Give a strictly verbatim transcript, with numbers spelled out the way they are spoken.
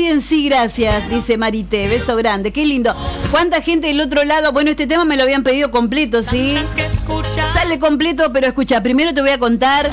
bien, sí, gracias, dice Marité. Beso grande, qué lindo. ¿Cuánta gente del otro lado? Bueno, este tema me lo habían pedido completo, ¿sí? Sale completo, pero escucha, primero te voy a contar